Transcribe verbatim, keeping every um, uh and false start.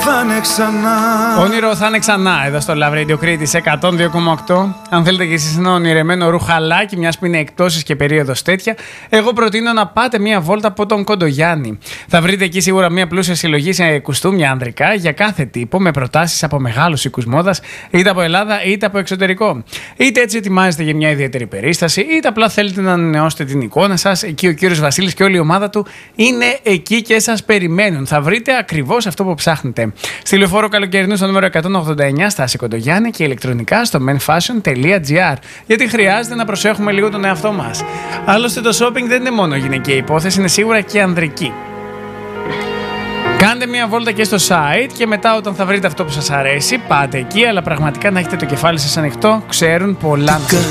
θα είναι ξανά. Όνειρο θα είναι ξανά εδώ στο Love Radio Κρήτης εκατόν δύο κόμμα οκτώ. Αν θέλετε και εσείς ένα ονειρεμένο ρουχαλάκι, μιας που είναι εκτόσεις και περίοδος τέτοια, εγώ προτείνω να πάτε μια βόλτα από τον Κοντογιάννη. Θα βρείτε εκεί σίγουρα μια πλούσια συλλογή σε κουστούμια ανδρικά για κάθε τύπο, με προτάσεις από μεγάλους οίκους μόδας, είτε από Ελλάδα είτε από εξωτερικό. Είτε έτσι ετοιμάζετε για μια ιδιαίτερη περίσταση, είτε απλά θέλετε να ανανεώσετε την εικόνα σας. Εκεί ο κύριος Βασίλης και όλη η ομάδα του είναι εκεί και σας περιμένουν. Θα βρείτε ακριβώς αυτό που ψάχνετε. Στη Λεωφόρο Καλοκαιρινού στο νούμερο εκατόν ογδόντα εννιά Στάση Κοντογιάννη και ηλεκτρονικά στο menfashion τελεία gr. Γιατί χρειάζεται να προσέχουμε λίγο τον εαυτό μας. Άλλωστε το shopping δεν είναι μόνο γυναικεία υπόθεση, είναι σίγουρα και ανδρική. Κάντε μια βόλτα και στο site και μετά, όταν θα βρείτε αυτό που σας αρέσει, πάτε εκεί, αλλά πραγματικά να έχετε το κεφάλι σας ανοιχτό, ξέρουν πολλά να